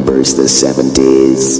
remembers the 70s.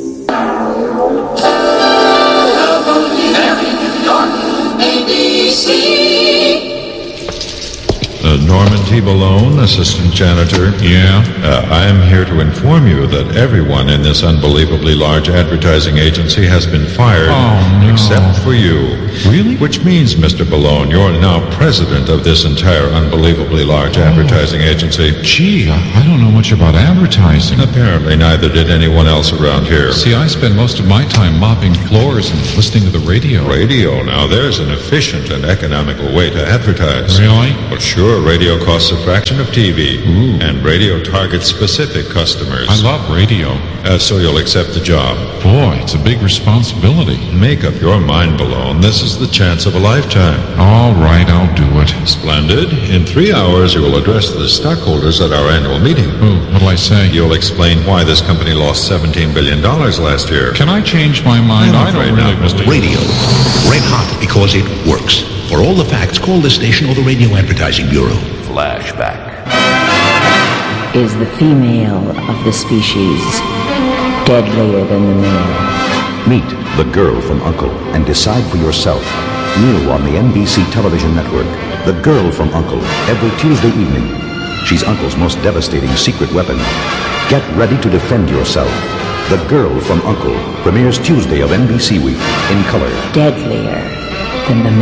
Norman T. Balone, assistant janitor. Yeah? I am here to inform you that everyone in this unbelievably large advertising agency has been fired. Oh, no. Except for you. Really? Which means, Mr. Balone, you're now president of this entire unbelievably large advertising agency. Gee, I don't know much about advertising. Apparently neither did anyone else around here. See, I spend most of my time mopping floors and listening to the radio. Radio, now there's an efficient and economical way to advertise. Really? Well, sure, radio costs a fraction of TV. Ooh. And radio targets specific customers. I love radio. So you'll accept the job. Boy, it's a big responsibility. Make up your mind, Balone. This is the chance of a lifetime. All right, I'll do it. Splendid. In 3 hours, you will address the stockholders at our annual meeting. Ooh, what'll I say? You'll explain why this company lost $17 billion last year. Can I change my mind? I don't really believe Radio. Red hot because it works. For all the facts, call this station or the Radio Advertising Bureau. Flashback. Is the female of the species deadlier than the male? Meet The Girl from U.N.C.L.E. and decide for yourself. New on the NBC television network. The Girl from U.N.C.L.E. every Tuesday evening. She's U.N.C.L.E.'s most devastating secret weapon. Get ready to defend yourself. The Girl from U.N.C.L.E. premieres Tuesday of NBC Week in color. Deadlier than the male.